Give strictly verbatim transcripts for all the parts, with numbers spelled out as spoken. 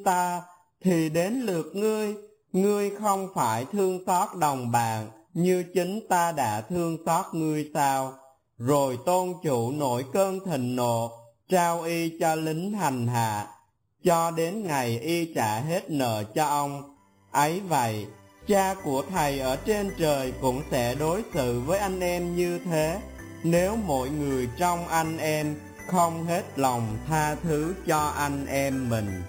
ta, thì đến lượt ngươi, ngươi không phải thương xót đồng bạn như chính ta đã thương xót ngươi sao? Rồi tôn chủ nổi cơn thịnh nộ, trao y cho lính hành hạ, cho đến ngày y trả hết nợ cho ông. Ấy vậy, cha của thầy ở trên trời cũng sẽ đối xử với anh em như thế, nếu mỗi người trong anh em không hết lòng tha thứ cho anh em mình.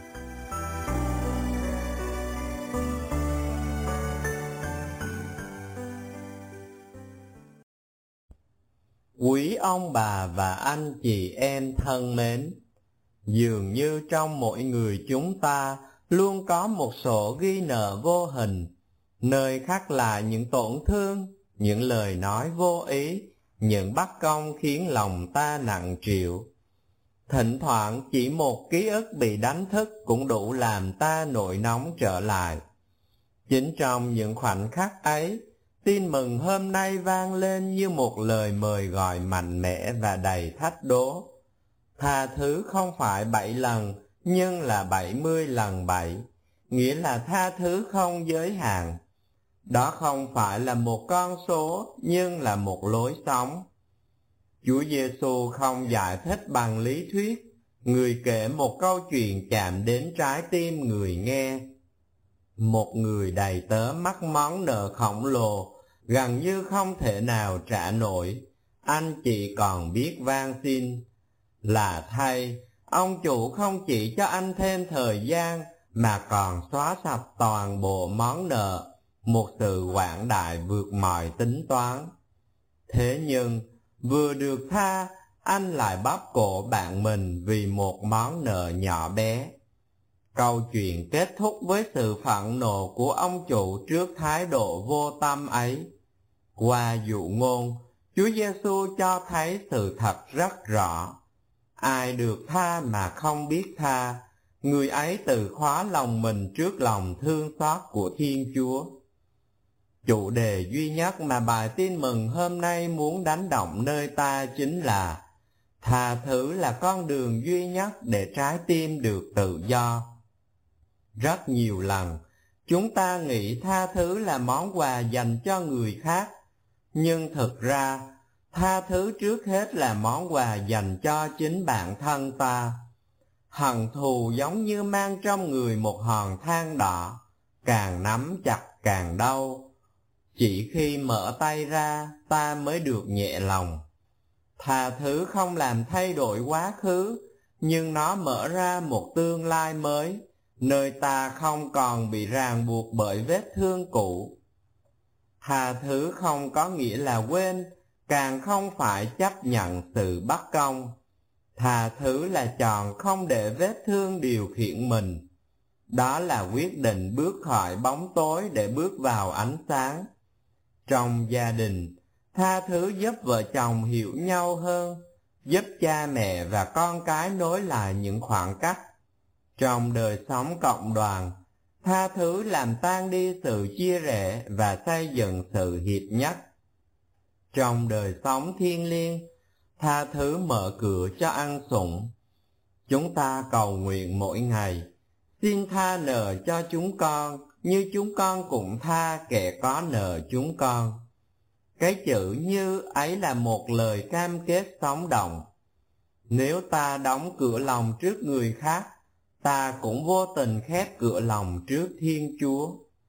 Quý ông bà và anh chị em thân mến, dường như trong mỗi người chúng ta luôn có một sổ ghi nợ vô hình, nơi khắc lại những tổn thương, những lời nói vô ý, những bất công khiến lòng ta nặng trĩu. Thỉnh thoảng chỉ một ký ức bị đánh thức cũng đủ làm ta nổi nóng trở lại. Chính trong những khoảnh khắc ấy, tin mừng hôm nay vang lên như một lời mời gọi mạnh mẽ và đầy thách đố. Tha thứ không phải bảy lần, nhưng là bảy mươi lần bảy, nghĩa là tha thứ không giới hạn. Đó không phải là một con số, nhưng là một lối sống. Chúa Giêsu không giải thích bằng lý thuyết, người kể một câu chuyện chạm đến trái tim người nghe. Một người đầy tớ mắc món nợ khổng lồ, gần như không thể nào trả nổi, anh chị còn biết van xin. Là thay, ông chủ không chỉ cho anh thêm thời gian, mà còn xóa sạch toàn bộ món nợ, một sự quảng đại vượt mọi tính toán. Thế nhưng, vừa được tha, anh lại bóp cổ bạn mình vì một món nợ nhỏ bé. Câu chuyện kết thúc với sự phẫn nộ của ông chủ trước thái độ vô tâm ấy. Qua dụ ngôn, Chúa Giêsu cho thấy sự thật rất rõ. Ai được tha mà không biết tha, người ấy tự khóa lòng mình trước lòng thương xót của Thiên Chúa. Chủ đề duy nhất mà bài tin mừng hôm nay muốn đánh động nơi ta chính là tha thứ là con đường duy nhất để trái tim được tự do. Rất nhiều lần, chúng ta nghĩ tha thứ là món quà dành cho người khác, nhưng thực ra, tha thứ trước hết là món quà dành cho chính bản thân ta. Hận thù giống như mang trong người một hòn than đỏ, càng nắm chặt càng đau. Chỉ khi mở tay ra, ta mới được nhẹ lòng. Tha thứ không làm thay đổi quá khứ, nhưng nó mở ra một tương lai mới, nơi ta không còn bị ràng buộc bởi vết thương cũ. Tha thứ không có nghĩa là quên, càng không phải chấp nhận sự bất công. Tha thứ là chọn không để vết thương điều khiển mình. Đó là quyết định bước khỏi bóng tối để bước vào ánh sáng. Trong gia đình, tha thứ giúp vợ chồng hiểu nhau hơn, giúp cha mẹ và con cái nối lại những khoảng cách. Trong đời sống cộng đoàn, tha thứ làm tan đi sự chia rẽ và xây dựng sự hiệp nhất. Trong đời sống thiêng liêng, tha thứ mở cửa cho ăn sủng. Chúng ta cầu nguyện mỗi ngày, xin tha nợ cho chúng con, như chúng con cũng tha kẻ có nợ chúng con. Cái chữ như ấy là một lời cam kết sống động. Nếu ta đóng cửa lòng trước người khác, ta cũng vô tình khép cửa lòng trước Thiên Chúa.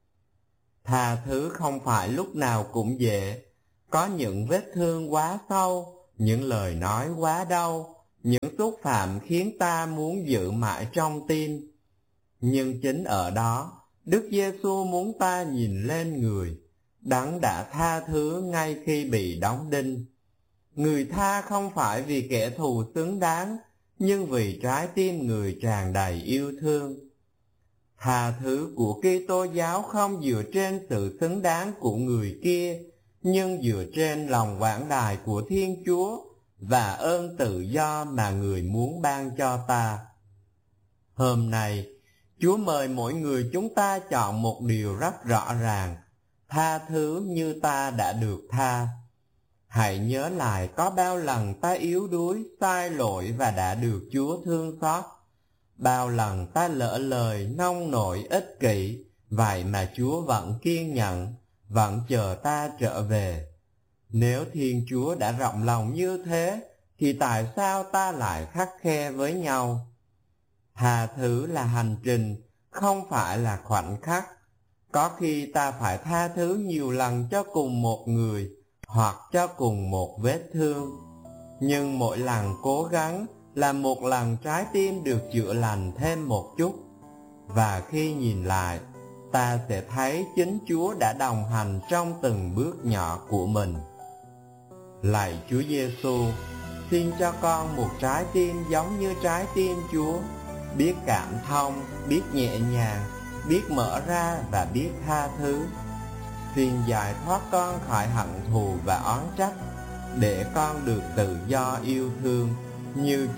Tha thứ không phải lúc nào cũng dễ. Có những vết thương quá sâu, những lời nói quá đau, những xúc phạm khiến ta muốn giữ mãi trong tim. Nhưng chính ở đó, Đức Giêsu muốn ta nhìn lên người, Đấng đã tha thứ ngay khi bị đóng đinh. Người tha không phải vì kẻ thù xứng đáng, nhưng vì trái tim người tràn đầy yêu thương. Tha thứ của Kitô giáo không dựa trên sự xứng đáng của người kia, nhưng dựa trên lòng quảng đại của Thiên Chúa và ơn tự do mà người muốn ban cho ta. Hôm nay, Chúa mời mỗi người chúng ta chọn một điều rất rõ ràng: tha thứ như ta đã được tha. Hãy nhớ lại có bao lần ta yếu đuối, sai lỗi và đã được Chúa thương xót. Bao lần ta lỡ lời nông nổi ích kỷ, vậy mà Chúa vẫn kiên nhẫn, vẫn chờ ta trở về. Nếu Thiên Chúa đã rộng lòng như thế, thì tại sao ta lại khắt khe với nhau? Tha thứ là hành trình, không phải là khoảnh khắc. Có khi ta phải tha thứ nhiều lần cho cùng một người, hoặc cho cùng một vết thương. Nhưng mỗi lần cố gắng là một lần trái tim được chữa lành thêm một chút. Và khi nhìn lại, ta sẽ thấy chính Chúa đã đồng hành trong từng bước nhỏ của mình. Lạy Chúa Giêsu, xin cho con một trái tim giống như trái tim Chúa, biết cảm thông, biết nhẹ nhàng, biết mở ra và biết tha thứ. Xin giải thoát con khỏi hận thù và oán trách, để con được tự do yêu thương như